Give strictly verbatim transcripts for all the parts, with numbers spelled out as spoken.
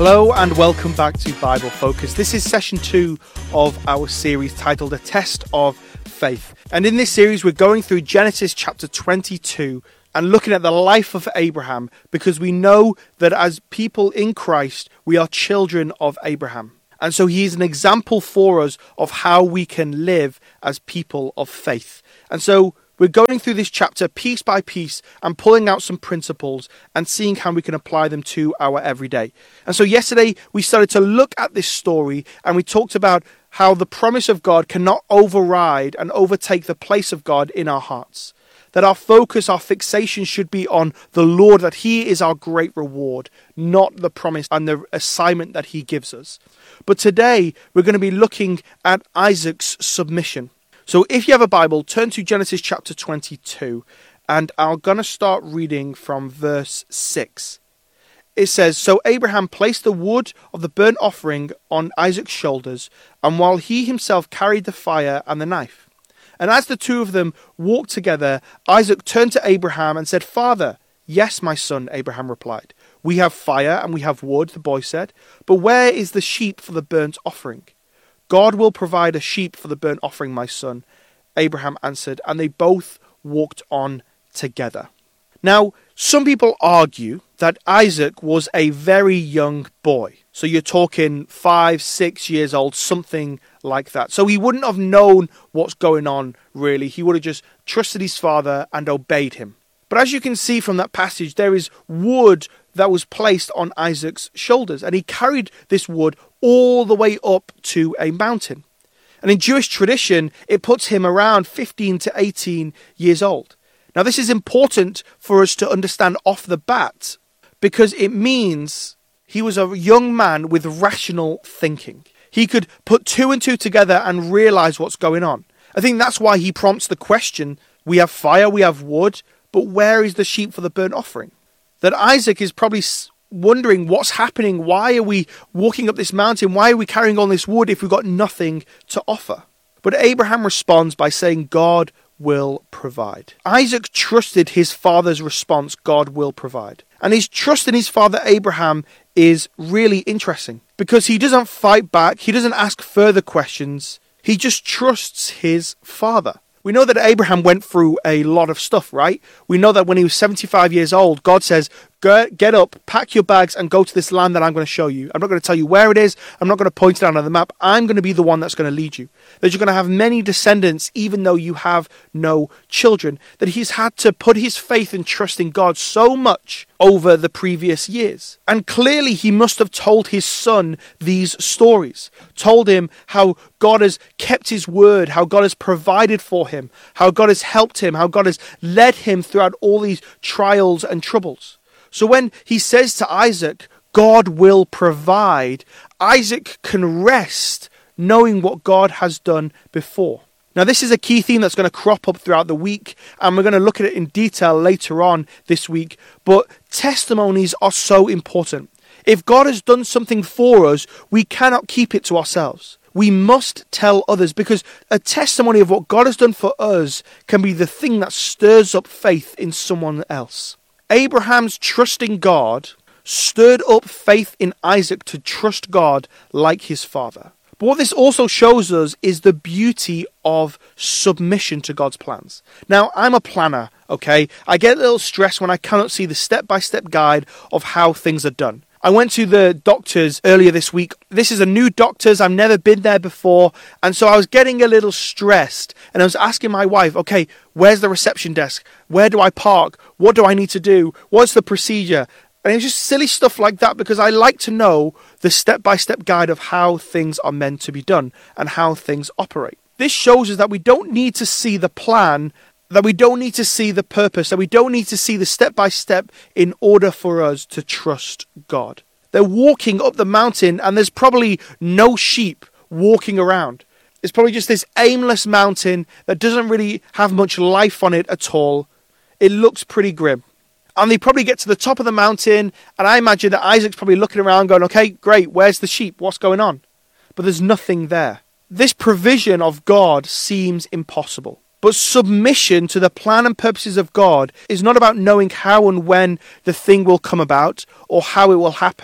Hello and welcome back to Bible Focus. This is session two of our series titled A Test of Faith. And in this series we're going through Genesis chapter twenty-two and looking at the life of Abraham, because we know that as people in Christ we are children of Abraham. And so he is an example for us of how we can live as people of faith. And so we're going through this chapter piece by piece and pulling out some principles and seeing how we can apply them to our everyday. And so yesterday we started to look at this story and we talked about how the promise of God cannot override and overtake the place of God in our hearts. That our focus, our fixation should be on the Lord, that He is our great reward, not the promise and the assignment that He gives us. But today we're going to be looking at Isaac's submission. So if you have a Bible, turn to Genesis chapter twenty-two, and I'm going to start reading from verse six. It says, "So Abraham placed the wood of the burnt offering on Isaac's shoulders, and while he himself carried the fire and the knife. And as the two of them walked together, Isaac turned to Abraham and said, 'Father.' 'Yes, my son,' Abraham replied. 'We have fire and we have wood,' the boy said, 'but where is the sheep for the burnt offering?' 'God will provide a sheep for the burnt offering, my son,' Abraham answered, and they both walked on together." Now, some people argue that Isaac was a very young boy. So you're talking five, six years old, something like that. So he wouldn't have known what's going on, really. He would have just trusted his father and obeyed him. But as you can see from that passage, there is wood that was placed on Isaac's shoulders, and he carried this wood all the way up to a mountain. And in Jewish tradition, it puts him around fifteen to eighteen years old. Now, this is important for us to understand off the bat, because it means he was a young man with rational thinking. He could put two and two together and realize what's going on. I think that's why he prompts the question, we have fire, we have wood, but where is the sheep for the burnt offering? That Isaac is probably wondering what's happening. Why are we walking up this mountain? Why are we carrying on this wood if we've got nothing to offer? But Abraham responds by saying, God will provide. Isaac trusted his father's response, God will provide. And his trust in his father Abraham is really interesting, because he doesn't fight back. He doesn't ask further questions. He just trusts his father. We know that Abraham went through a lot of stuff, right? We know that when he was seventy-five years old, God says, get up, pack your bags and go to this land that I'm going to show you. I'm not going to tell you where it is. I'm not going to point it out on the map. I'm going to be the one that's going to lead you. That you're going to have many descendants even though you have no children. That he's had to put his faith and trust in God so much over the previous years. And clearly he must have told his son these stories. Told him how God has kept his word, how God has provided for him, how God has helped him, how God has led him throughout all these trials and troubles. So when he says to Isaac, God will provide, Isaac can rest knowing what God has done before. Now, this is a key theme that's going to crop up throughout the week, and we're going to look at it in detail later on this week. But testimonies are so important. If God has done something for us, we cannot keep it to ourselves. We must tell others, because a testimony of what God has done for us can be the thing that stirs up faith in someone else. Abraham's trusting God stirred up faith in Isaac to trust God like his father. But what this also shows us is the beauty of submission to God's plans. Now, I'm a planner, okay? I get a little stressed when I cannot see the step-by-step guide of how things are done. I went to the doctors earlier this week. This is a new doctor's. I've never been there before. And so I was getting a little stressed. And I was asking my wife, okay, where's the reception desk? Where do I park? What do I need to do? What's the procedure? And it was just silly stuff like that, because I like to know the step-by-step guide of how things are meant to be done and how things operate. This shows us that we don't need to see the plan, that we don't need to see the purpose, that we don't need to see the step-by-step in order for us to trust God. They're walking up the mountain and there's probably no sheep walking around. It's probably just this aimless mountain that doesn't really have much life on it at all. It looks pretty grim. And they probably get to the top of the mountain, and I imagine that Isaac's probably looking around going, okay, great, where's the sheep? What's going on? But there's nothing there. This provision of God seems impossible. But submission to the plan and purposes of God is not about knowing how and when the thing will come about or how it will happen,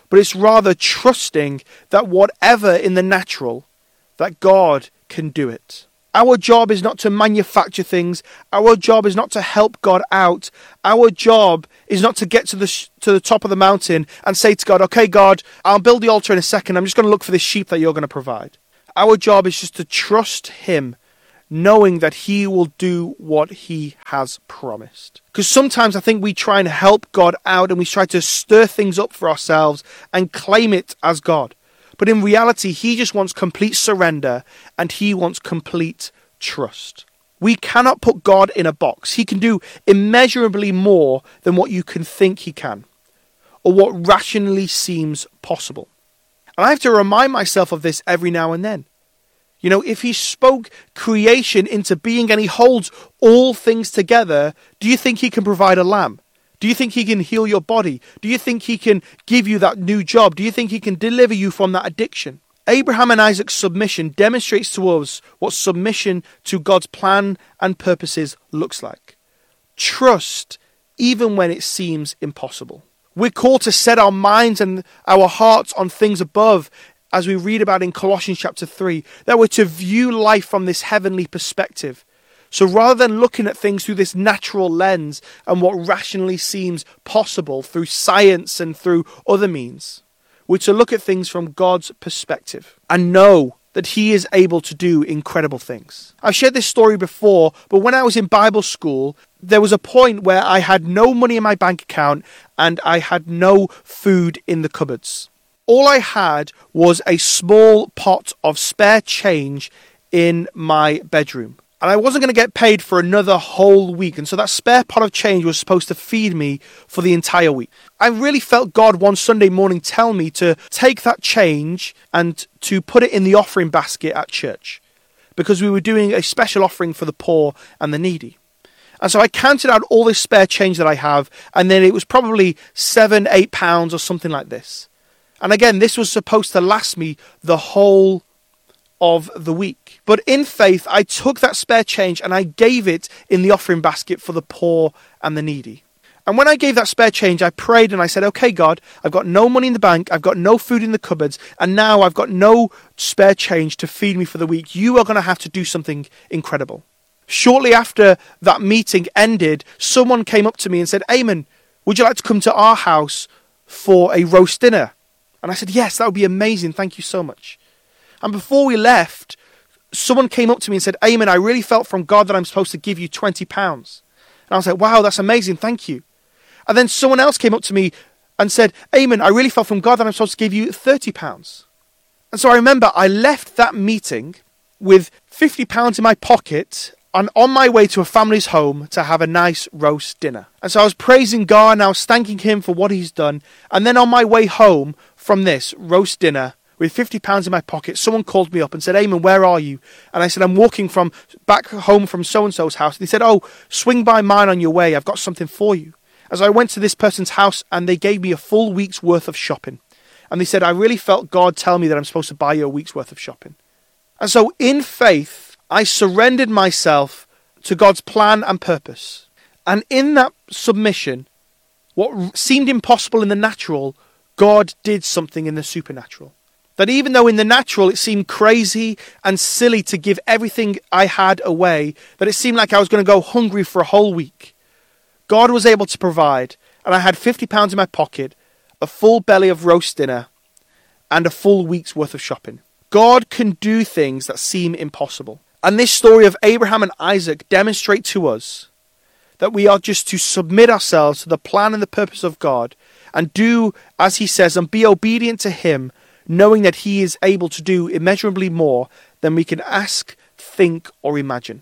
but it's rather trusting that whatever in the natural, that God can do it. Our job is not to manufacture things. Our job is not to help God out. Our job is not to get to the sh- to the top of the mountain and say to God, okay, God, I'll build the altar in a second. I'm just going to look for this sheep that you're going to provide. Our job is just to trust him, knowing that he will do what he has promised. Because sometimes I think we try and help God out and we try to stir things up for ourselves and claim it as God. But in reality, he just wants complete surrender and he wants complete trust. We cannot put God in a box. He can do immeasurably more than what you can think he can, or what rationally seems possible. And I have to remind myself of this every now and then. You know, if he spoke creation into being and he holds all things together, do you think he can provide a lamb? Do you think he can heal your body? Do you think he can give you that new job? Do you think he can deliver you from that addiction? Abraham and Isaac's submission demonstrates to us what submission to God's plan and purposes looks like. Trust, even when it seems impossible. We're called to set our minds and our hearts on things above, as we read about in Colossians chapter three, that we're to view life from this heavenly perspective. So rather than looking at things through this natural lens and what rationally seems possible through science and through other means, we're to look at things from God's perspective and know that he is able to do incredible things. I've shared this story before, but when I was in Bible school, there was a point where I had no money in my bank account and I had no food in the cupboards. All I had was a small pot of spare change in my bedroom. And I wasn't going to get paid for another whole week. And so that spare pot of change was supposed to feed me for the entire week. I really felt God one Sunday morning tell me to take that change and to put it in the offering basket at church, because we were doing a special offering for the poor and the needy. And so I counted out all this spare change that I have, and then it was probably seven, eight pounds or something like this. And again, this was supposed to last me the whole of the week. But in faith, I took that spare change and I gave it in the offering basket for the poor and the needy. And when I gave that spare change, I prayed and I said, okay, God, I've got no money in the bank, I've got no food in the cupboards, and now I've got no spare change to feed me for the week. You are going to have to do something incredible. Shortly after that meeting ended, someone came up to me and said, Eamon, would you like to come to our house for a roast dinner? And I said, yes, that would be amazing. Thank you so much. And before we left, someone came up to me and said, Eamon, I really felt from God that I'm supposed to give you twenty pounds. And I was like, wow, that's amazing. Thank you. And then someone else came up to me and said, Eamon, I really felt from God that I'm supposed to give you thirty pounds. And so I remember I left that meeting with fifty pounds in my pocket and on my way to a family's home to have a nice roast dinner. And so I was praising God and I was thanking him for what he's done. And then on my way home from this roast dinner, with fifty pounds in my pocket, someone called me up and said, Eamon, where are you? And I said, I'm walking from back home from so-and-so's house. And he said, oh, swing by mine on your way. I've got something for you. As I went to this person's house and they gave me a full week's worth of shopping. And they said, I really felt God tell me that I'm supposed to buy you a week's worth of shopping. And so in faith, I surrendered myself to God's plan and purpose. And in that submission, what seemed impossible in the natural, God did something in the supernatural. That even though in the natural it seemed crazy and silly to give everything I had away, that it seemed like I was going to go hungry for a whole week, God was able to provide, and I had fifty pounds in my pocket, a full belly of roast dinner, and a full week's worth of shopping. God can do things that seem impossible. And this story of Abraham and Isaac demonstrate to us that we are just to submit ourselves to the plan and the purpose of God and do as he says and be obedient to him, knowing that he is able to do immeasurably more than we can ask, think, or imagine.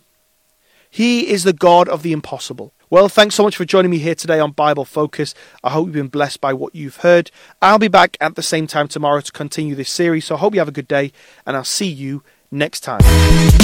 He is the God of the impossible. Well, thanks so much for joining me here today on Bible Focus. I hope you've been blessed by what you've heard. I'll be back at the same time tomorrow to continue this series, so I hope you have a good day, and I'll see you next time.